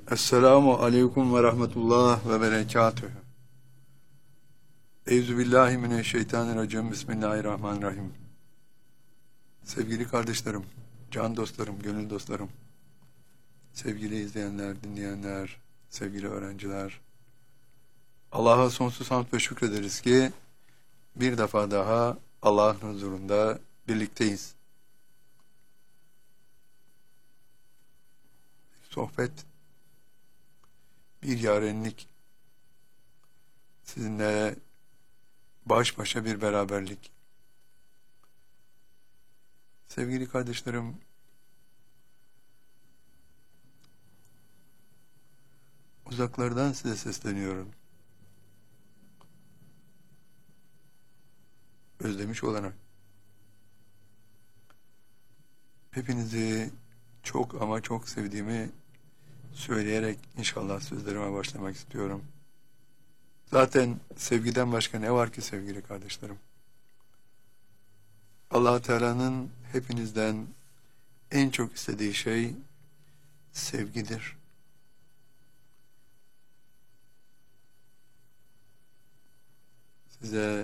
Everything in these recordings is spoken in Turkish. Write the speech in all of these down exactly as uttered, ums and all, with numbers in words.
Esselamu aleyküm ve rahmetullah ve berekatühü. Euzubillahimineşşeytanirracim. Bismillahirrahmanirrahim. Sevgili kardeşlerim, can dostlarım, gönül dostlarım, sevgili izleyenler, dinleyenler, sevgili öğrenciler, Allah'a sonsuz hamd ve şükrederiz ki bir defa daha Allah'ın huzurunda birlikteyiz. Sohbet, bir yarenlik, sizinle baş başa bir beraberlik. Sevgili kardeşlerim, uzaklardan size sesleniyorum. Özlemiş olarak. Hepinizi çok ama çok sevdiğimi söyleyerek inşallah sözlerime başlamak istiyorum. Zaten sevgiden başka ne var ki sevgili kardeşlerim? Allah Teala'nın hepinizden en çok istediği şey sevgidir. Size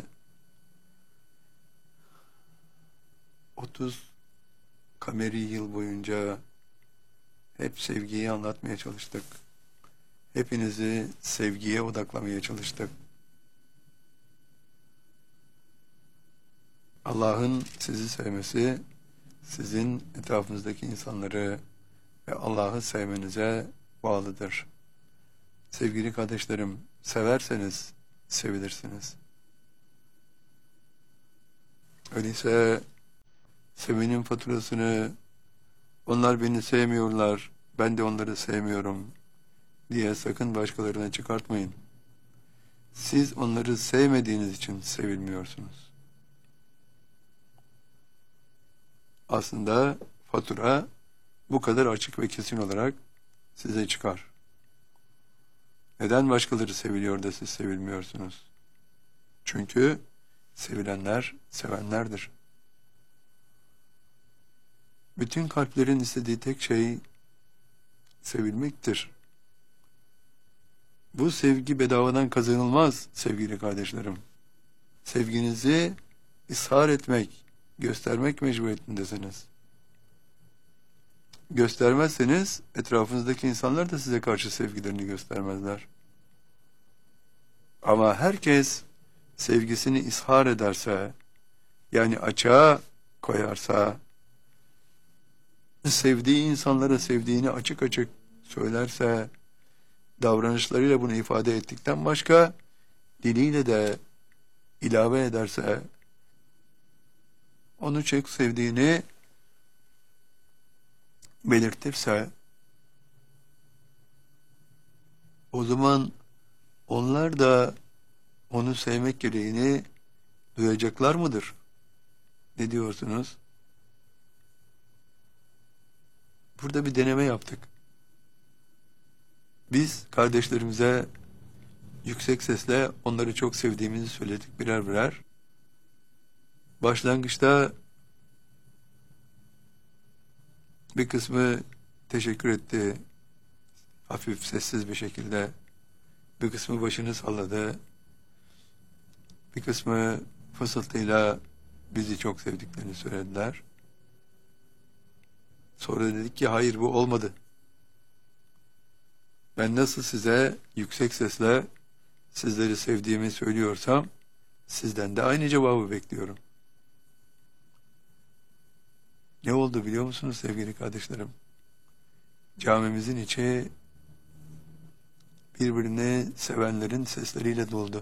otuz kameri yıl boyunca hep sevgiyi anlatmaya çalıştık. Hepinizi sevgiye odaklamaya çalıştık. Allah'ın sizi sevmesi, sizin etrafınızdaki insanları ve Allah'ı sevmenize bağlıdır. Sevgili kardeşlerim, severseniz sevilirsiniz. Öyleyse sevmenin faturasını onlar beni sevmiyorlar, ben de onları sevmiyorum diye sakın başkalarına çıkartmayın. Siz onları sevmediğiniz için sevilmiyorsunuz. Aslında fatura bu kadar açık ve kesin olarak size çıkar. Neden başkaları seviliyor da siz sevilmiyorsunuz? Çünkü sevilenler sevenlerdir. Bütün kalplerin istediği tek şey sevilmektir. Bu sevgi bedavadan kazanılmaz sevgili kardeşlerim. Sevginizi ishar etmek, göstermek mecburiyetindesiniz. Göstermezseniz etrafınızdaki insanlar da size karşı sevgilerini göstermezler. Ama herkes sevgisini ishar ederse, yani açığa koyarsa, sevdiği insanlara sevdiğini açık açık söylerse, davranışlarıyla bunu ifade ettikten başka, diliyle de ilave ederse, onu çok sevdiğini belirtirse, o zaman onlar da onu sevmek gereğini duyacaklar mıdır? Ne diyorsunuz? Burada bir deneme yaptık. Biz kardeşlerimize yüksek sesle onları çok sevdiğimizi söyledik birer birer. Başlangıçta bir kısmı teşekkür etti, hafif sessiz bir şekilde. Bir kısmı başını salladı. Bir kısmı fısıltıyla bizi çok sevdiklerini söylediler. Sonra dedik ki hayır, bu olmadı. Ben nasıl size yüksek sesle sizleri sevdiğimi söylüyorsam, sizden de aynı cevabı bekliyorum. Ne oldu biliyor musunuz sevgili kardeşlerim? Camimizin içi birbirini sevenlerin sesleriyle doldu.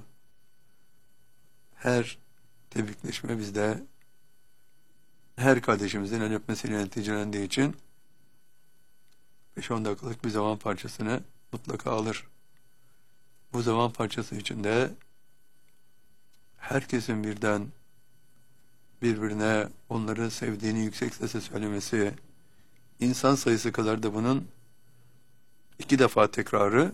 Her tebrikleşme bizde, her kardeşimizin el öpmesiyle neticelendiği için beş on dakikalık bir zaman parçasını mutlaka alır. Bu zaman parçası içinde herkesin birden birbirine onları sevdiğini yüksek sesle söylemesi, insan sayısı kadar da bunun iki defa tekrarı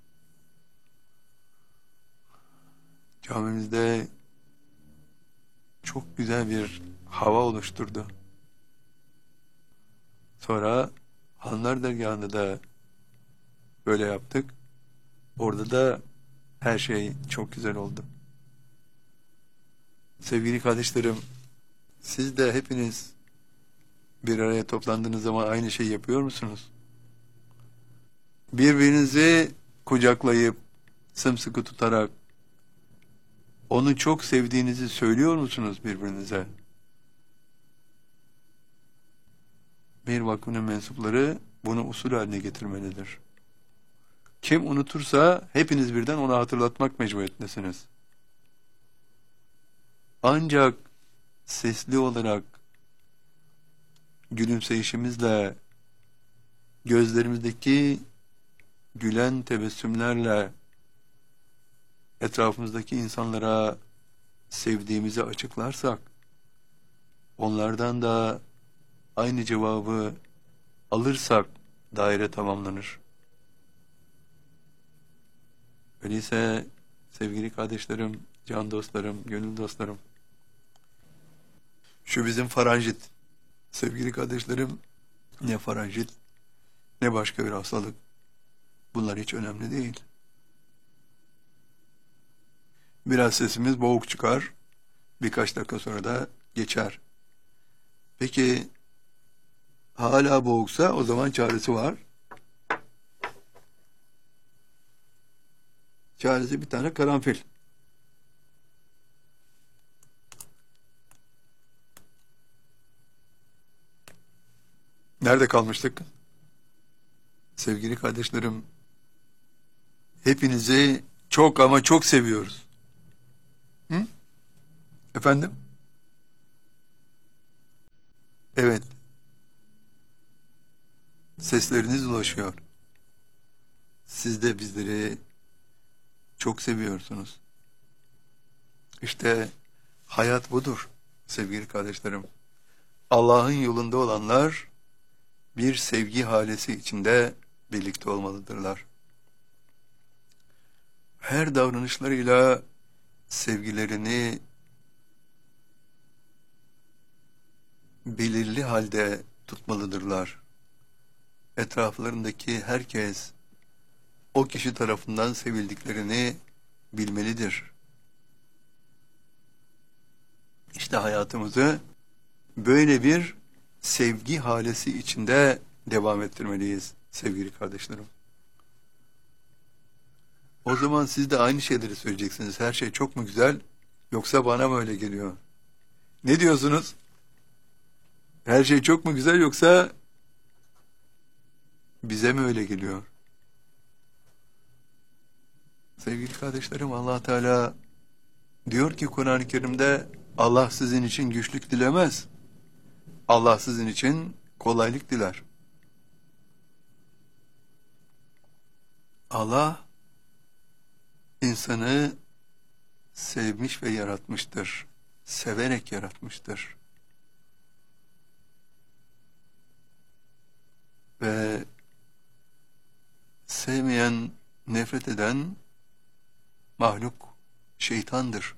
camimizde çok güzel bir hava oluşturdu. Sonra Hanlar dergahında da böyle yaptık. Orada da her şey çok güzel oldu. Sevgili kardeşlerim, siz de hepiniz bir araya toplandığınız zaman aynı şeyi yapıyor musunuz? Birbirinizi kucaklayıp, sımsıkı tutarak, onu çok sevdiğinizi söylüyor musunuz birbirinize? Bir vakfının mensupları bunu usul haline getirmelidir. Kim unutursa hepiniz birden ona hatırlatmak mecburiyetindesiniz. Ancak sesli olarak, gülümseyişimizle, gözlerimizdeki gülen tebessümlerle etrafımızdaki insanlara sevdiğimizi açıklarsak, onlardan da aynı cevabı alırsak daire tamamlanır. Öyleyse sevgili kardeşlerim, can dostlarım, gönül dostlarım, şu bizim faranjit, sevgili kardeşlerim, ne faranjit, ne başka bir hastalık, bunlar hiç önemli değil. Biraz sesimiz boğuk çıkar, birkaç dakika sonra da geçer. Peki, hala boğuksa o zaman çaresi var. Çaresi bir tane karanfil. Nerede kalmıştık? Sevgili kardeşlerim, hepinizi çok ama çok seviyoruz. Hı? Efendim? Evet. Sesleriniz ulaşıyor. Siz de bizleri çok seviyorsunuz. İşte hayat budur sevgili kardeşlerim. Allah'ın yolunda olanlar bir sevgi halesi içinde birlikte olmalıdırlar. Her davranışlarıyla sevgilerini belirli halde tutmalıdırlar. Etraflarındaki herkes o kişi tarafından sevildiklerini bilmelidir. İşte hayatımızı böyle bir sevgi halesi içinde devam ettirmeliyiz sevgili kardeşlerim. O zaman siz de aynı şeyleri söyleyeceksiniz. Her şey çok mu güzel, yoksa bana mı öyle geliyor? Ne diyorsunuz? Her şey çok mu güzel, yoksa bize mi öyle geliyor? Sevgili kardeşlerim, Allah Teala diyor ki Kur'an-ı Kerim'de, Allah sizin için güçlük dilemez. Allah sizin için kolaylık diler. Allah insanı sevmiş ve yaratmıştır. Severek yaratmıştır. Ve sevmeyen, nefret eden mahluk şeytandır.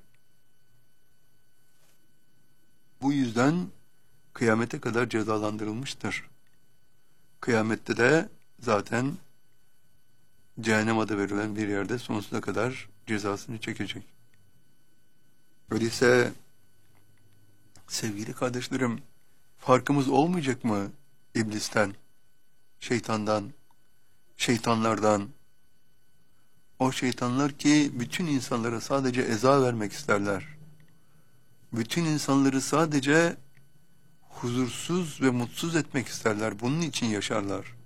Bu yüzden kıyamete kadar cezalandırılmıştır. Kıyamette de zaten cehennem adı verilen bir yerde sonsuza kadar cezasını çekecek. Öyleyse sevgili kardeşlerim, farkımız olmayacak mı iblisten, şeytandan, şeytanlardan? O şeytanlar ki bütün insanlara sadece eza vermek isterler. Bütün insanları sadece huzursuz ve mutsuz etmek isterler. Bunun için yaşarlar.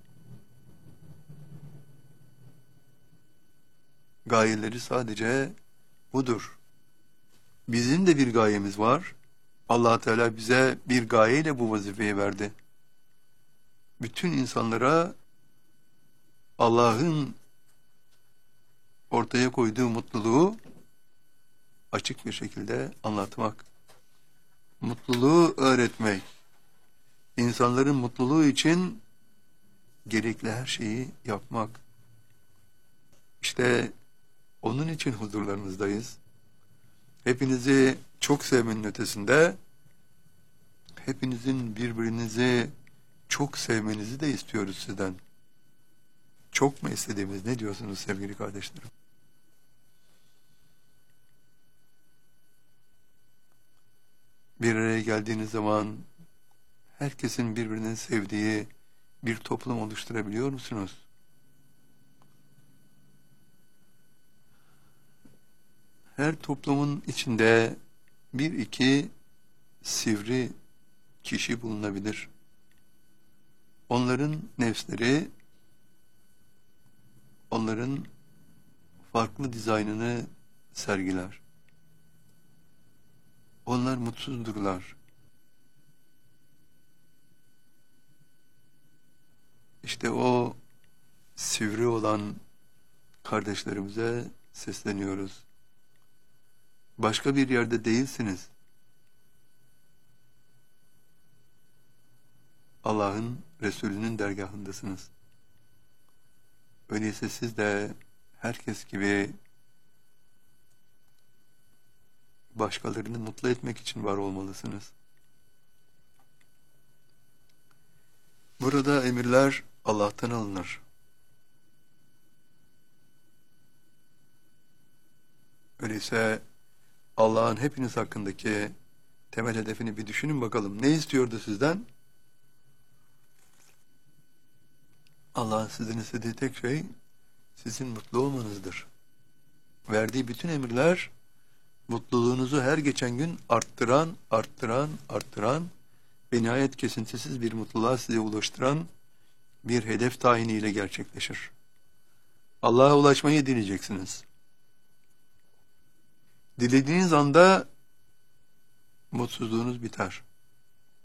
Gayeleri sadece budur. Bizim de bir gayemiz var. Allah Teala bize bir gayeyle bu vazifeyi verdi. Bütün insanlara Allah'ın ortaya koyduğu mutluluğu açık bir şekilde anlatmak, mutluluğu öğretmek, insanların mutluluğu için gerekli her şeyi yapmak. İşte onun için huzurlarınızdayız. Hepinizi çok sevmenin ötesinde, hepinizin birbirinizi çok sevmenizi de istiyoruz sizden. Çok mu istediğimiz, ne diyorsunuz sevgili kardeşlerim? Bir araya geldiğiniz zaman herkesin birbirinin sevdiği bir toplum oluşturabiliyor musunuz? Her toplumun içinde bir iki sivri kişi bulunabilir. Onların nefsleri, onların farklı dizaynını sergiler. Onlar mutsuzdurlar. İşte o sivri olan kardeşlerimize sesleniyoruz. Başka bir yerde değilsiniz. Allah'ın Resulü'nün dergahındasınız. Öyleyse siz de herkes gibi başkalarını mutlu etmek için var olmalısınız. Burada emirler Allah'tan alınır. Öyleyse Allah'ın hepiniz hakkındaki temel hedefini bir düşünün bakalım. Ne istiyordu sizden? Allah'ın sizden istediği tek şey sizin mutlu olmanızdır. Verdiği bütün emirler mutluluğunuzu her geçen gün arttıran, arttıran, arttıran ve nihayet kesintisiz bir mutluluğa size ulaştıran bir hedef tayiniyle gerçekleşir. Allah'a ulaşmayı dileyeceksiniz. Dilediğiniz anda mutsuzluğunuz biter.